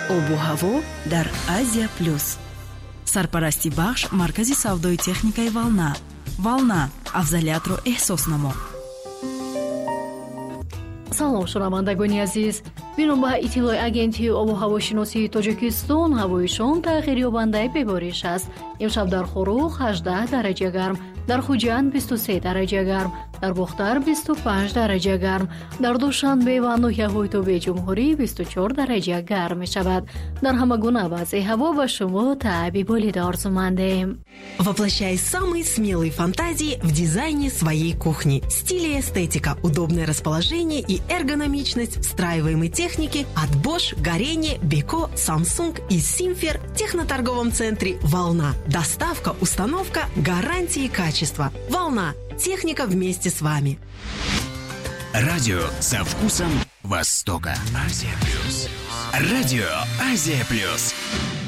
обу ҳаво дар Азия плюс. Сарпарасти бахш маркази савдои техникаи Волна. Волна, афзалиятро эҳсос намо. салом шунавандагони азиз, бино ба иттилои агентии обу ҳавошиносии Тоҷикистон, ҳавоишон тағйирёбандаи бебориш аст. имшаб дар Хурух 18 дараҷа гарм, дар Хуҷанд 23 дараҷа гарм, дар Бухтар 25 дараҷа гарм, дар Душанбе ва ноҳияҳои Тобе ҷумҳурӣ 24 дараҷа гарм мешавад. Дар ҳама гуна вазъи ҳаво ба шумо таъби болида орзумандем. Воплощай самые смелые фантазии в дизайне своей кухни. Стиль и эстетика, удобное расположение и эргономичность встраиваемой техники от Bosch, Горение, Beko, Samsung и Simfer в техноторговом центре «Волна». Доставка, установка, гарантии качества. «Волна». Техника вместе с вами. Радио со вкусом Востока. Азия Плюс. Радио Азия Плюс.